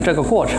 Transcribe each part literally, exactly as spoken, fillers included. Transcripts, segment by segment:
这个过程。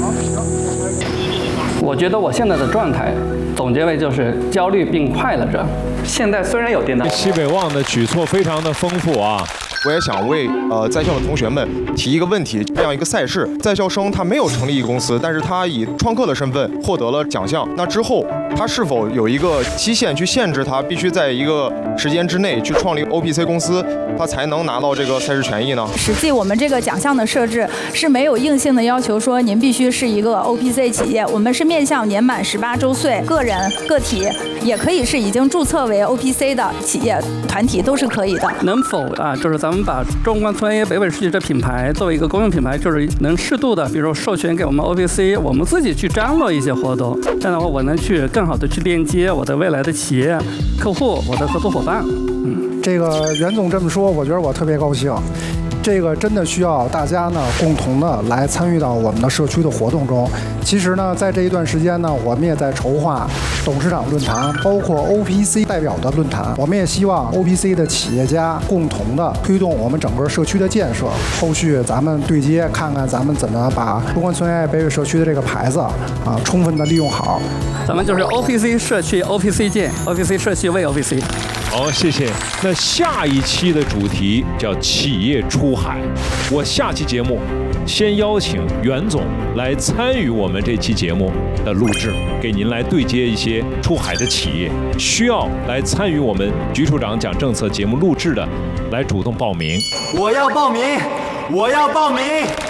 我觉得我现在的状态总结为就是焦虑并快乐着。现在虽然有电脑， 西北旺的举措非常的丰富啊。 我也想为呃在校的同学们提一个问题：这样一个赛事，在校生他没有成立一个公司，但是他以创客的身份获得了奖项。那之后，他是否有一个期限去限制他必须在一个时间之内去创立 O P C 公司，他才能拿到这个赛事权益呢？ 实际我们这个奖项的设置是没有硬性的要求说您必须是一个 O P C 企业，我们是面向年满十八周岁个人个体，也可以是已经注册为 O P C 的企业团体都是可以的。 能否啊，就是咱们把中关村 A 北纬世纪这品牌作为一个公用品牌，就是能适度的，比如说授权给我们 O P C， 我们自己去张罗一些活动，这样的话我能去更好的去链接我的未来的企业客户，我的合作伙伴。嗯， 这个袁总这么说，我觉得我特别高兴。这个真的需要大家呢共同的来参与到我们的社区的活动中。其实呢，在这一段时间呢，我们也在筹划董事长论坛，包括 O P C 代表的论坛。我们也希望 O P C 的企业家共同的推动我们整个社区的建设。后续咱们对接，看看咱们怎么把中关村爱北纬社区的这个牌子啊，充分的利用好。 咱们就是 O P C 社区 O P C 建 ，O P C 社区为 O P C。 好，谢谢。那下一期的主题叫企业出海。我下期节目先邀请袁总来参与我们这期节目的录制，给您来对接一些出海的企业，需要来参与我们局处长讲政策节目录制的，来主动报名。 我要报名，我要报名。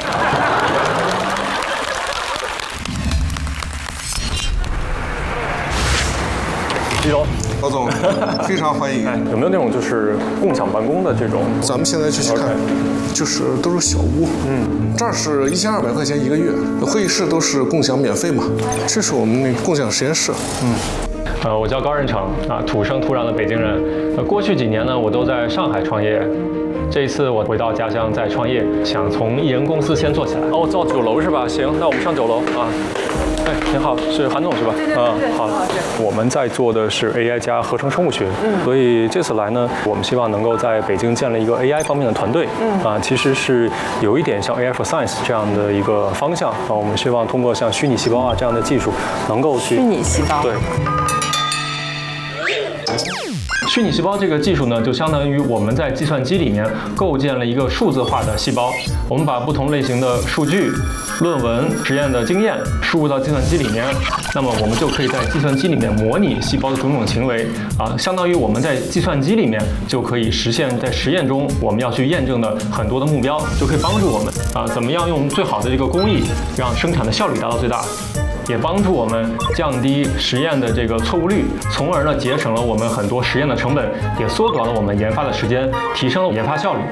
李总， 老总，非常欢迎。 有没有那种就是共享办公的这种？ 咱们现在就去看，就是都是小屋。嗯，这儿是一千二百块钱一个月，会议室都是共享免费嘛。这是我们那共享实验室。嗯。 呃，我叫高仁成啊，土生土长的北京人。呃，过去几年呢，我都在上海创业。这一次我回到家乡再创业，想从一人公司先做起来。哦，到九楼是吧？行，那我们上九楼啊。哎，您好，是韩总是吧？ 对对对， 嗯，好。我们在做的是 A I 加合成生物学，嗯，所以这次来呢，我们希望能够在北京建立一个 A I 方面的团队，嗯，啊，其实是有一点像 A I for Science 这样的一个方向啊。我们希望通过像虚拟细胞啊这样的技术，能够去虚拟细胞， 对。虚拟细胞这个技术呢，就相当于我们在计算机里面构建了一个数字化的细胞。我们把不同类型的数据、论文、实验的经验输入到计算机里面，那么我们就可以在计算机里面模拟细胞的种种行为啊，相当于我们在计算机里面就可以实现在实验中我们要去验证的很多的目标，就可以帮助我们啊，怎么样用最好的这个工艺，让生产的效率达到最大。也帮助我们降低实验的这个错误率，从而呢节省了我们很多实验的成本，也缩短了我们研发的时间，提升了研发效率。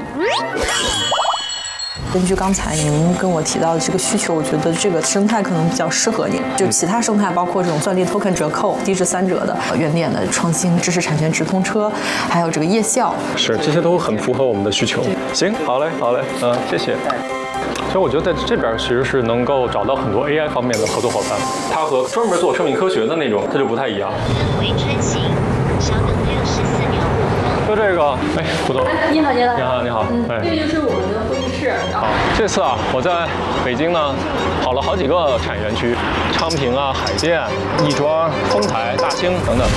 根据刚才您跟我提到的这个需求，我觉得这个生态可能比较适合您。就其他生态，包括这种算力 token 折扣、低至三折的原点的创新、知识产权直通车，还有这个夜校， 是这些都很符合我们的需求。行，好嘞，好嘞，嗯，谢谢。其实我觉得在这边其实是能够找到很多 A I 方面的合作伙伴，它和专门做生命科学的那种它就不太一样。 为春行，稍等六十四秒。 就这个，哎，胡总， 你好，你好， 你好，你好，哎， 这就是我们的会议室。 好，这次啊，我在北京呢跑了好几个产业园区，昌平啊、海淀、亦庄、丰台、大兴等等。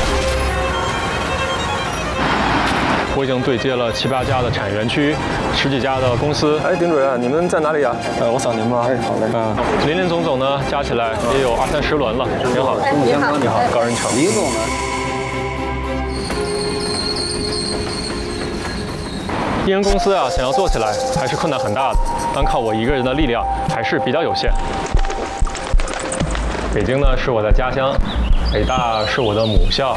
我已经对接了七八家的产业园区，十几家的公司。哎，丁主任，你们在哪里呀？呃，我扫您吧。哎，好嘞。嗯，林林总总呢，加起来也有二三十轮了。您好， 你好， 你好，高仁成。 李总呢？ 一人公司啊，想要做起来还是困难很大的，单靠我一个人的力量还是比较有限。北京呢是我的家乡，北大是我的母校。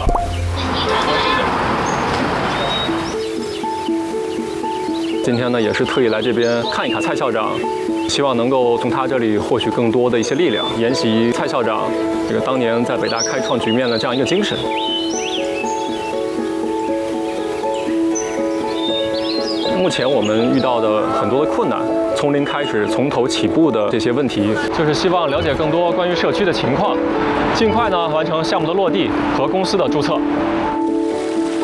今天呢，也是特意来这边看一看蔡校长，希望能够从他这里获取更多的一些力量，沿袭蔡校长这个当年在北大开创局面的这样一个精神。目前我们遇到的很多的困难，从零开始，从头起步的这些问题，就是希望了解更多关于社区的情况，尽快呢完成项目的落地和公司的注册。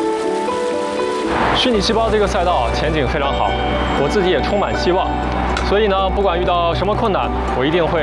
虚拟细胞这个赛道前景非常好，我自己也充满希望，所所以呢，不管遇到什么困难，我一定会